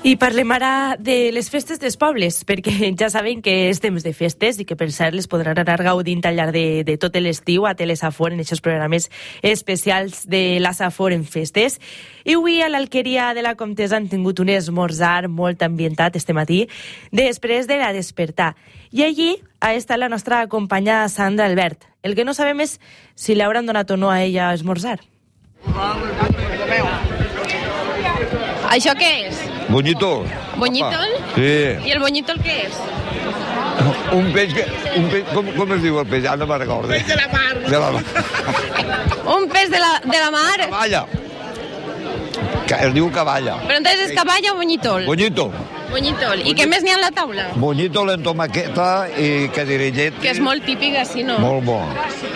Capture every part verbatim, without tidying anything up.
I parlem ara de les festes dels pobles, perquè ja saben que és temps de festes i que per cert les podran anar gaudint al llarg de, de tot l'estiu a Telesafor en aquests programes especials de la Safor en festes. I avui a l'Alqueria de la Comtessa han tingut un esmorzar molt ambientat este matí després de la despertar. I allí ha estat la nostra companya Sandra Albert. El que no sabem és si li hauran donat o no a ella a esmorzar. Això què és? Boñito. Boñitol? Sí. I el boñitol què és? Un peix que... Un peix, com, com es diu el peix? Ara no me'n recordo. Peix de la mar. De la mar. Un peix de la, de la mar? Cavalla. Que es diu cavalla. Però entonces és cavalla o boñitol? Boñito. Boñitol. I què més n'hi ha a la taula? Boñito en tomaqueta i cadirellet. Que és molt típic, així, no? Molt bo.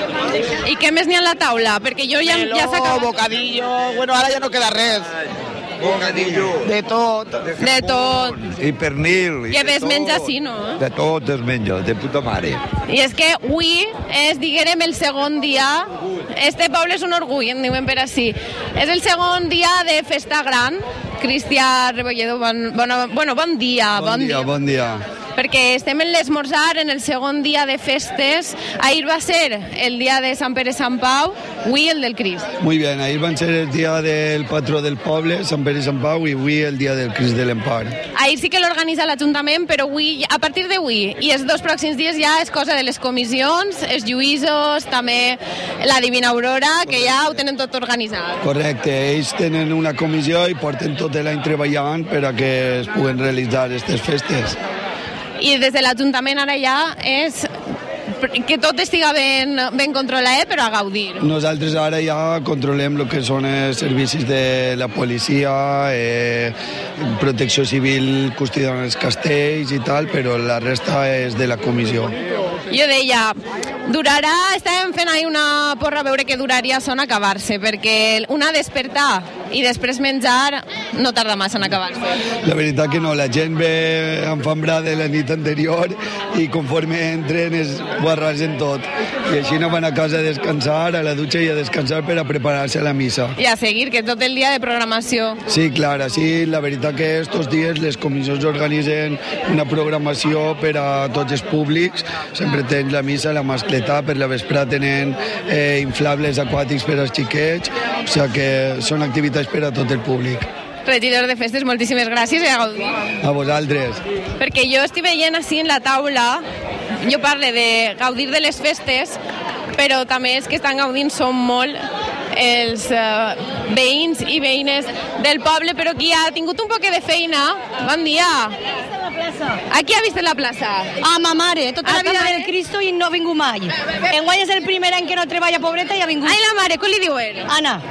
I què més n'hi ha a la taula? Perquè jo ja, ja s'ha acabat. Bocadillo... Bueno, ara ja no queda res. Bocadillo. De tot. De tot. I pernil. I es menja així, no? De tot es menja, de puta mare. I és que avui és, diguem, el segon dia. Este poble és un orgull, en diuen per així. És el segon dia de festa gran. Cristià Rebolledo, bon, bon, bueno, bon dia. Bon, bon dia, dia, bon dia. Perquè estem en l'esmorzar, en el segon dia de festes. Ahir va ser el dia de Sant Pere Sant Pau, avui el del Crist. Muy bien, ahir van ser el dia del patró del poble, Sant Pere Sant Pau, i avui el dia del Crist de l'Empar. Ahir sí que l'organitza l'Ajuntament, però avui, a partir d'avui i els dos pròxims dies ja és cosa de les comissions, els lluïsos, també la Divina Aurora, que ja ho tenen tot organitzat. Correcte, ells tenen una comissió i porten tot l'any treballant per a que es puguen realitzar aquestes festes. I des de l'Ajuntament ara ja és que tot estiga ben, ben controlat, però a gaudir. Nosaltres ara ja controlem el que són els servicis de la policia, eh, protecció civil custodiant els castells i tal, però la resta és de la comissió. Jo deia, durarà, estàvem fent ahir una porra a veure que duraria son acabar-se, perquè una despertar i després menjar no tarda massa en acabar-se. La veritat que no, la gent ve enfambrada la nit anterior i conforme entren es barrasen tot. I així no van a casa a descansar, a la dutxa i a descansar per a preparar-se a la missa. I a seguir, que tot el dia de programació. Sí, clar, així la veritat que estos dies les comissions organitzen una programació per a tots els públics. Sempre tenen la missa, la mascletà, per la vesprà tenen eh, inflables aquàtics per als xiquets, o sigui que són activitats per a tot el públic. Regidor de festes, moltíssimes gràcies i a gaudir. A vosaltres. Perquè jo estic veient així en la taula, jo parlo de gaudir de les festes, però també és que estan gaudint són molt els uh, veïns i veïnes del poble, però qui ha tingut un poc de feina. Bon dia. A qui ha vist en la plaça? A ma mare, tota la vida del Cristo i no ha vingut mai. Enguany és el primer any que no treballa, pobreta, i ha vingut. Ai, la mare, com li diuen? Anna.